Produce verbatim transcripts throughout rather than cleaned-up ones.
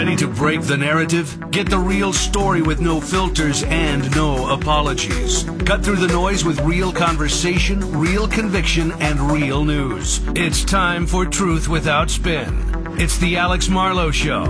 Ready to break the narrative? Get the real story with no filters and no apologies. Cut through the noise with real conversation, real conviction, and real news. It's time for Truth Without Spin. It's the Alex Marlow Show.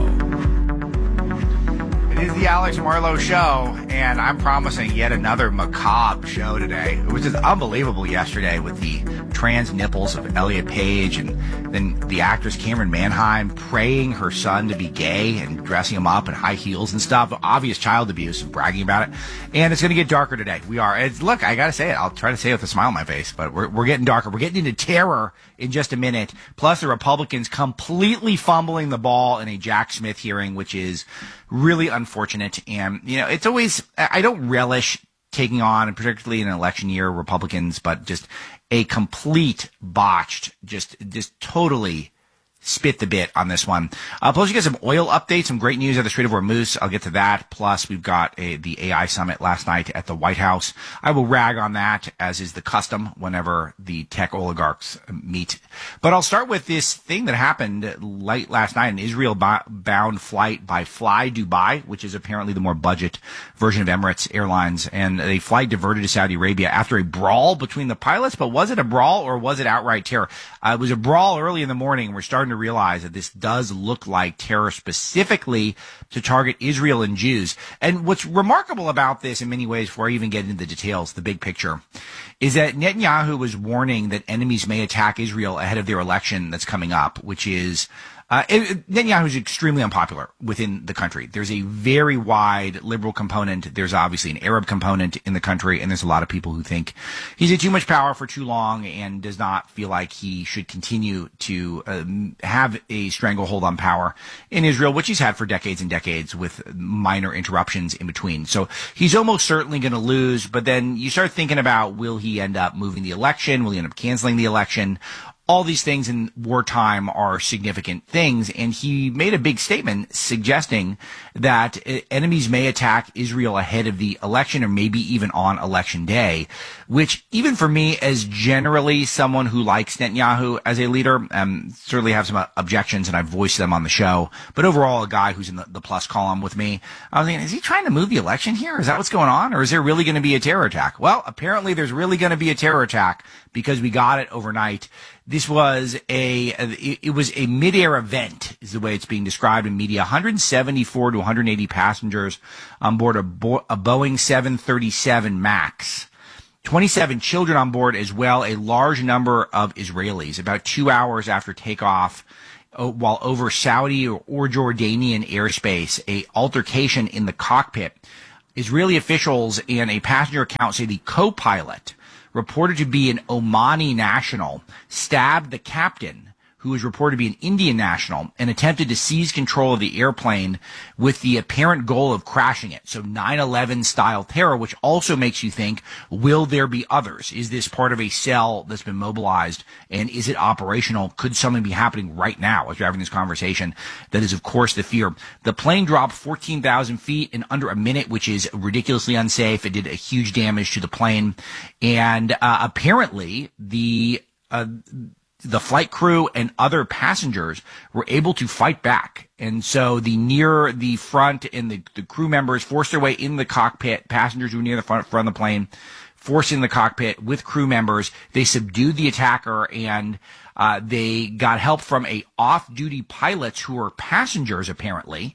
It is the Alex Marlow Show, and I'm promising yet another macabre show today. It was just unbelievable yesterday with the trans nipples of Elliot Page, and then the actress Cameron Manheim praying her son to be gay and dressing him up in high heels and stuff. Obvious child abuse and bragging about it. And it's going to get darker today. We are. It's, look, I got to say it. I'll try to say it with a smile on my face, but we're, we're getting darker. We're getting into terror in just a minute. Plus, the Republicans completely fumbling the ball in a Jack Smith hearing, which is really unfortunate. And, you know, it's always, I don't relish taking on, and particularly in an election year, Republicans, but just a complete botched, just, just totally spit the bit on this one. Uh, plus, you get some oil updates, some great news at the Strait of Hormuz. I'll get to that. Plus, we've got a, the A I summit last night at the White House. I will rag on that, as is the custom whenever the tech oligarchs meet. But I'll start with this thing that happened late last night, an Israel-bound flight by Fly Dubai, which is apparently the more budget version of Emirates Airlines. And a flight diverted to Saudi Arabia after a brawl between the pilots. But was it a brawl or was it outright terror? Uh, it was a brawl early in the morning. We're starting to realize that this does look like terror specifically to target Israel and Jews. And what's remarkable about this in many ways, before I even get into the details, the big picture, is that Netanyahu was warning that enemies may attack Israel ahead of their election that's coming up, which is Uh, Netanyahu is extremely unpopular within the country. There's a very wide liberal component. There's obviously an Arab component in the country, and there's a lot of people who think he's had too much power for too long and does not feel like he should continue to um, have a stranglehold on power in Israel, which he's had for decades and decades with minor interruptions in between. So he's almost certainly going to lose, but then you start thinking about, will he end up moving the election? Will he end up canceling the election? All these things in wartime are significant things, and he made a big statement suggesting that enemies may attack Israel ahead of the election or maybe even on election day, which even for me, as generally someone who likes Netanyahu as a leader, um, certainly have some objections, and I've voiced them on the show, but overall a guy who's in the, the plus column with me, I was thinking, is he trying to move the election here? Is that what's going on? Or is there really going to be a terror attack? Well, apparently there's really going to be a terror attack because we got it overnight. This was a, it was a mid-air event, is the way it's being described in media. one hundred seventy-four to one hundred eighty passengers on board a, Bo- a Boeing seven thirty-seven MAX. twenty-seven children on board as well, a large number of Israelis. About two hours after takeoff, while over Saudi or, or Jordanian airspace, a altercation in the cockpit. Israeli officials and a passenger account say the co-pilot, reported to be an Omani national, stabbed the captain, who was reported to be an Indian national, and attempted to seize control of the airplane with the apparent goal of crashing it. So nine eleven style terror, which also makes you think, will there be others? Is this part of a cell that's been mobilized, and is it operational? Could something be happening right now as we're having this conversation? That is, of course, the fear. The plane dropped fourteen thousand feet in under a minute, which is ridiculously unsafe. It did a huge damage to the plane. And uh, apparently the... Uh, the flight crew and other passengers were able to fight back. And so the near the front and the, the crew members forced their way in the cockpit. Passengers who were near the front, front of the plane forced in the cockpit with crew members. They subdued the attacker, and uh, they got help from a off-duty pilots who were passengers, apparently.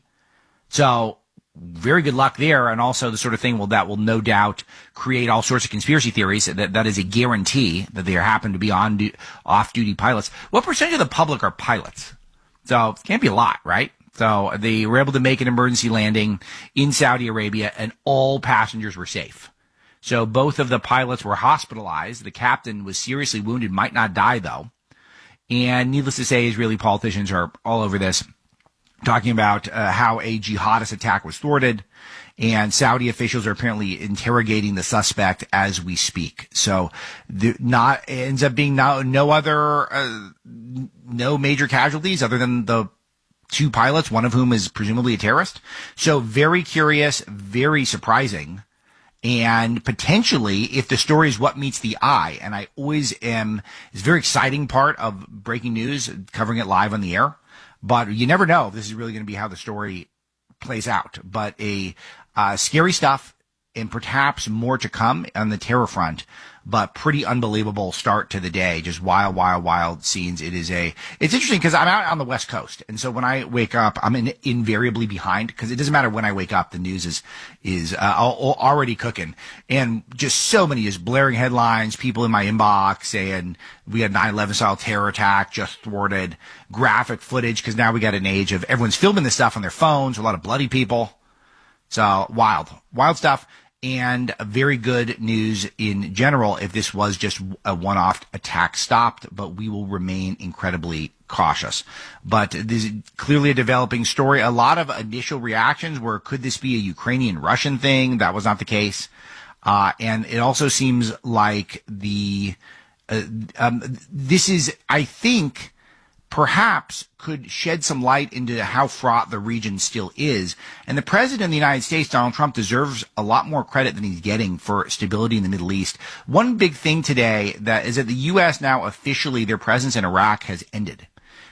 So very good luck there, and also the sort of thing will that will no doubt create all sorts of conspiracy theories. That that is a guarantee that there happen to be on du- off-duty pilots. What percentage of the public are pilots? So it can't be a lot, right? So they were able to make an emergency landing in Saudi Arabia, and all passengers were safe. So both of the pilots were hospitalized. The captain was seriously wounded, might not die though. And needless to say, Israeli politicians are all over this, talking about uh, how a jihadist attack was thwarted, and Saudi officials are apparently interrogating the suspect as we speak. So, the, not ends up being no, no other, uh, no major casualties other than the two pilots, one of whom is presumably a terrorist. So, very curious, very surprising. And potentially, if the story is what meets the eye, and I always am, it's a very exciting part of breaking news, covering it live on the air. but you never know. This is really going to be how the story plays out. But a uh, scary stuff, and perhaps more to come on the terror front. But pretty unbelievable start to the day. Just wild, wild, wild scenes. It is a, it's interesting because I'm out on the West Coast. And so when I wake up, I'm in, invariably behind because it doesn't matter when I wake up. The news is, is, uh, already cooking, and just so many just blaring headlines, people in my inbox saying we had nine eleven style terror attack just thwarted, graphic footage. Cause now we got an age of everyone's filming this stuff on their phones, a lot of bloody people. So wild, wild stuff. And very good news in general if this was just a one-off attack stopped, but we will remain incredibly cautious. But this is clearly a developing story. A lot of initial reactions were, could this be a Ukrainian-Russian thing? That was not the case. Uh, and it also seems like the, uh, um, this is, I think, perhaps could shed some light into how fraught the region still is. And the president of the United States, Donald Trump, deserves a lot more credit than he's getting for stability in the Middle East. One big thing today that is that the U S now officially, their presence in Iraq has ended.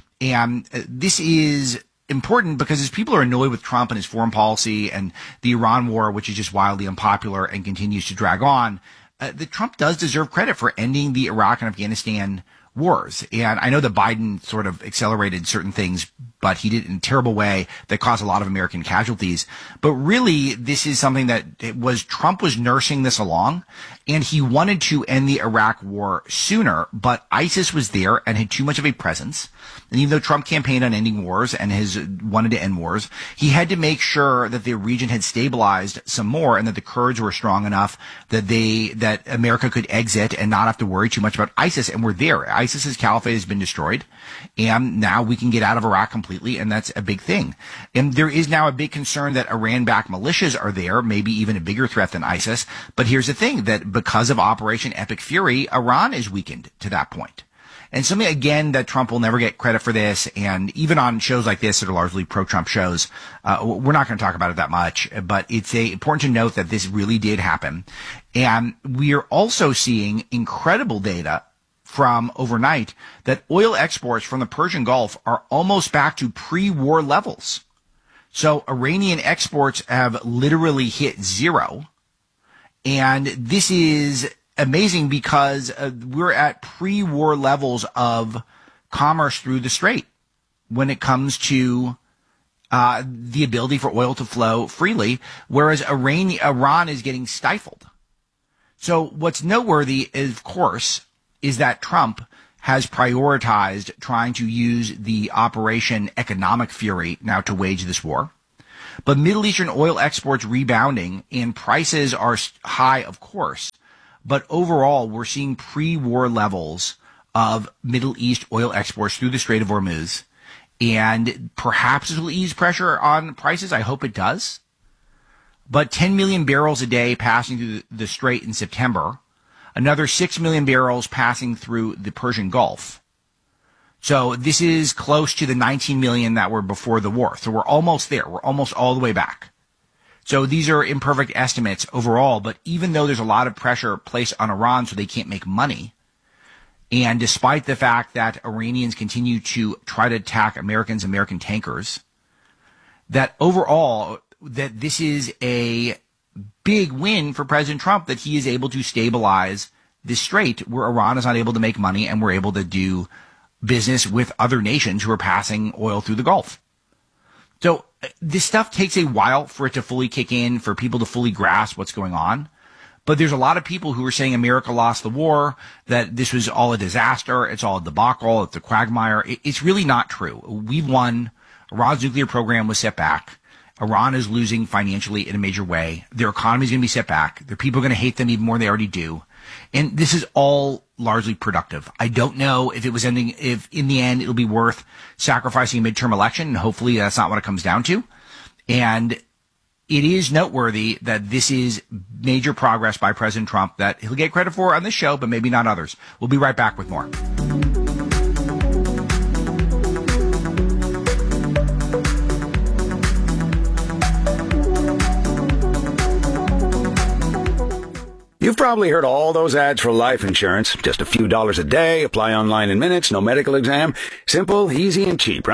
And this is important because as people are annoyed with Trump and his foreign policy and the Iran war, which is just wildly unpopular and continues to drag on, uh, the Trump does deserve credit for ending the Iraq and Afghanistan wars. And I know that Biden sort of accelerated certain things, but he did it in a terrible way that caused a lot of American casualties. But really, this is something that it was Trump was nursing this along, and he wanted to end the Iraq war sooner, but ISIS was there and had too much of a presence. And even though Trump campaigned on ending wars and has wanted to end wars, he had to make sure that the region had stabilized some more and that the Kurds were strong enough that they, that America could exit and not have to worry too much about ISIS. And we're there. ISIS's caliphate has been destroyed, and now we can get out of Iraq completely, and that's a big thing. And there is now a big concern that Iran-backed militias are there, maybe even a bigger threat than ISIS. But here's the thing, that because of Operation Epic Fury, Iran is weakened to that point. And something, again, that Trump will never get credit for this, and even on shows like this that are largely pro-Trump shows, uh, we're not going to talk about it that much, but it's a, important to note that this really did happen. And we are also seeing incredible data from overnight that oil exports from the Persian Gulf are almost back to pre-war levels. So Iranian exports have literally hit zero. And this is amazing because uh, we're at pre-war levels of commerce through the strait when it comes to uh, the ability for oil to flow freely, whereas Iran, Iran is getting stifled. So what's noteworthy, is, of course, is that Trump has prioritized trying to use the Operation Economic Fury now to wage this war. But Middle Eastern oil exports rebounding and prices are high, of course. But overall, we're seeing pre-war levels of Middle East oil exports through the Strait of Hormuz. And perhaps it will ease pressure on prices. I hope it does. But ten million barrels a day passing through the Strait in September. Another six million barrels passing through the Persian Gulf. So this is close to the nineteen million that were before the war. So we're almost there. We're almost all the way back. So these are imperfect estimates overall, but even though there's a lot of pressure placed on Iran so they can't make money, and despite the fact that Iranians continue to try to attack Americans, American tankers, that overall, that this is a big win for President Trump, that he is able to stabilize this strait where Iran is not able to make money and we're able to do business with other nations who are passing oil through the Gulf. So this stuff takes a while for it to fully kick in, for people to fully grasp what's going on. But there's a lot of people who are saying America lost the war, that this was all a disaster, it's all a debacle, it's a quagmire. It's really not true. We've won. Iran's nuclear program was set back. Iran is losing financially in a major way. Their economy is going to be set back. Their people are going to hate them even more than they already do. And this is all largely productive. I don't know if it was ending, if in the end it'll be worth sacrificing a midterm election, and hopefully that's not what it comes down to. And it is noteworthy that this is major progress by President Trump that he'll get credit for on this show, but maybe not others. We'll be right back with more. You've probably heard all those ads for life insurance. Just a few dollars a day, apply online in minutes, no medical exam. Simple, easy, and cheap, right?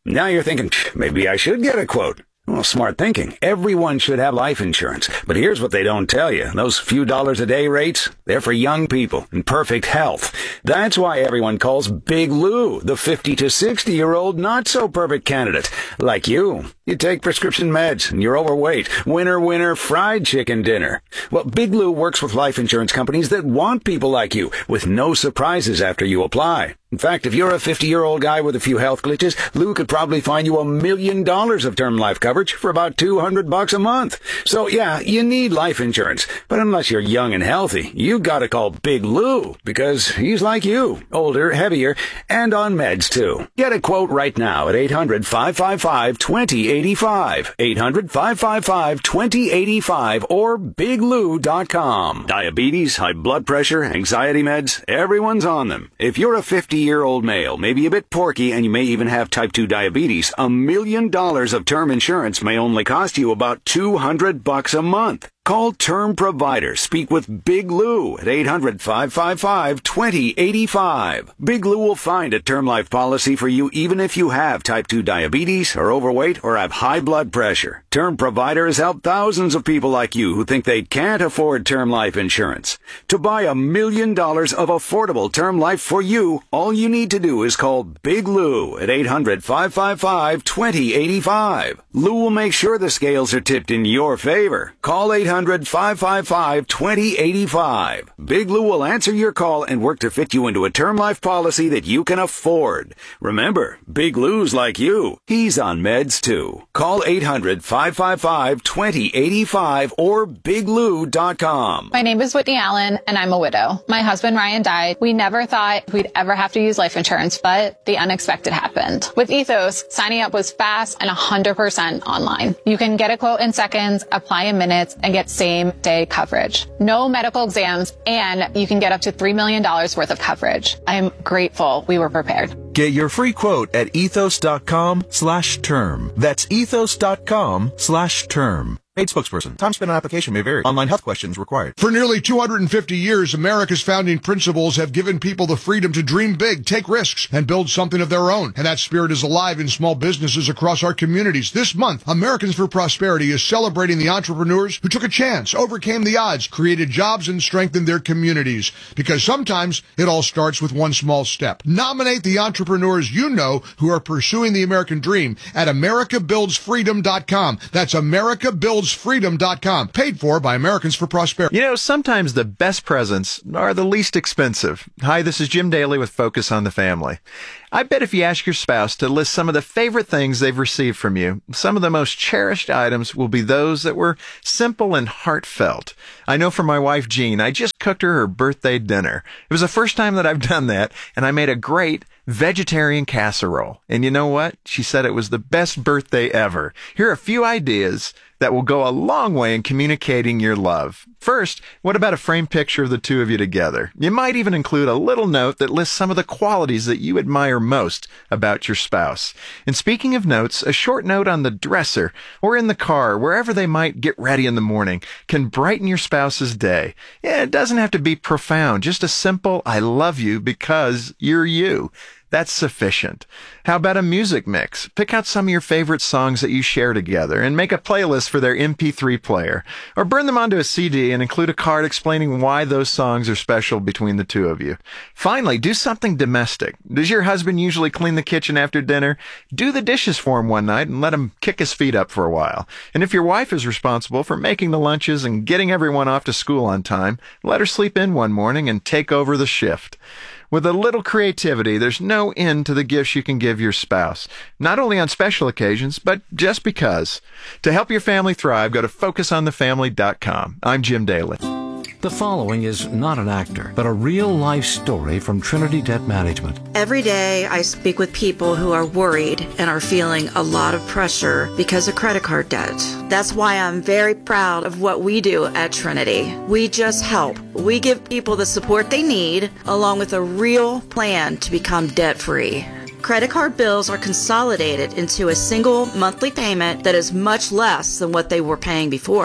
Now you're thinking, maybe I should get a quote. Well, smart thinking. Everyone should have life insurance. But here's what they don't tell you. Those few dollars a day rates, they're for young people in perfect health. That's why everyone calls Big Lou the fifty to sixty-year-old not-so-perfect candidate. Like you. You take prescription meds and you're overweight. Winner, winner, fried chicken dinner. Well, Big Lou works with life insurance companies that want people like you, with no surprises after you apply. In fact, if you're a fifty-year-old guy with a few health glitches, Lou could probably find you a million dollars of term life coverage for about two hundred bucks a month. So yeah, you need life insurance. But unless you're young and healthy, you gotta call Big Lou, because he's like you, older, heavier, and on meds too. Get a quote right now at eight hundred, five five five, two zero eight five. eight hundred, five five five, two zero eight five or big lou dot com. Diabetes, high blood pressure, anxiety meds, everyone's on them. If you're a fifty-year-old male, maybe a bit porky, and you may even have type two diabetes, a million dollars of term insurance may only cost you about two hundred bucks a month. Call Term Provider. Speak with Big Lou at eight hundred, five five five, two zero eight five. Big Lou will find a term life policy for you even if you have type two diabetes, are overweight, or have high blood pressure. Term Provider has helped thousands of people like you who think they can't afford term life insurance. To buy a million dollars of affordable term life for you, all you need to do is call Big Lou at eight hundred, five five five, two zero eight five. Lou will make sure the scales are tipped in your favor. Call eight hundred, five five five, two zero eight five. Big Lou will answer your call and work to fit you into a term life policy that you can afford. Remember, Big Lou's like you. He's on meds too. Call eight hundred, five five five, two zero eight five or big lou dot com. My name is Whitney Allen, and I'm a widow. My husband Ryan died. We never thought we'd ever have to use life insurance, but the unexpected happened. With Ethos, signing up was fast and one hundred percent online. You can get a quote in seconds, apply in minutes, and get same-day coverage. No medical exams, and you can get up to three million dollars worth of coverage. I am grateful we were prepared. Get your free quote at ethos.com slash term. That's ethos.com slash term. Paid spokesperson. Time spent on application may vary. Online health questions required. For nearly two hundred fifty years, America's founding principles have given people the freedom to dream big, take risks, and build something of their own. And that spirit is alive in small businesses across our communities. This month, Americans for Prosperity is celebrating the entrepreneurs who took a chance, overcame the odds, created jobs, and strengthened their communities. Because sometimes it all starts with one small step. Nominate the entrepreneurs you know who are pursuing the American dream at america builds freedom dot com. That's america builds freedom dot com. Paid for by Americans for Prosperity. You know, sometimes the best presents are the least expensive. Hi, this is Jim Daly with Focus on the Family. I bet if you ask your spouse to list some of the favorite things they've received from you, some of the most cherished items will be those that were simple and heartfelt. I know for my wife, Jean, I just cooked her her birthday dinner. It was the first time that I've done that, and I made a great vegetarian casserole. And you know what? She said it was the best birthday ever. Here are a few ideas that will go a long way in communicating your love. First, what about a framed picture of the two of you together? You might even include a little note that lists some of the qualities that you admire most about your spouse. And speaking of notes, a short note on the dresser or in the car, wherever they might get ready in the morning, can brighten your spouse's day. Yeah, it doesn't have to be profound, just a simple, I love you because you're you. That's sufficient. How about a music mix? Pick out some of your favorite songs that you share together and make a playlist for their M P three player. Or burn them onto a C D and include a card explaining why those songs are special between the two of you. Finally, do something domestic. Does your husband usually clean the kitchen after dinner? Do the dishes for him one night and let him kick his feet up for a while. And if your wife is responsible for making the lunches and getting everyone off to school on time, let her sleep in one morning and take over the shift. With a little creativity, there's no end to the gifts you can give your spouse, not only on special occasions, but just because. To help your family thrive, go to focus on the family dot com. I'm Jim Daly. The following is not an actor, but a real-life story from Trinity Debt Management. Every day I speak with people who are worried and are feeling a lot of pressure because of credit card debt. That's why I'm very proud of what we do at Trinity. We just help. We give people the support they need, along with a real plan to become debt-free. Credit card bills are consolidated into a single monthly payment that is much less than what they were paying before.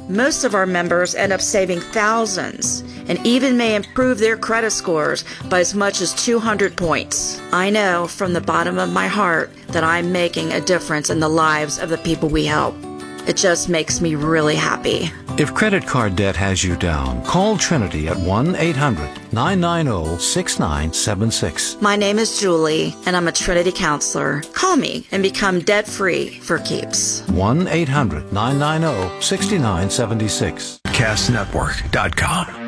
Most of our members end up saving thousands and even may improve their credit scores by as much as two hundred points. I know from the bottom of my heart that I'm making a difference in the lives of the people we help. It just makes me really happy. If credit card debt has you down, call Trinity at one eight hundred nine nine zero six nine seven six. My name is Julie, and I'm a Trinity counselor. Call me and become debt-free for keeps. one eight hundred nine nine zero six nine seven six. cast network dot com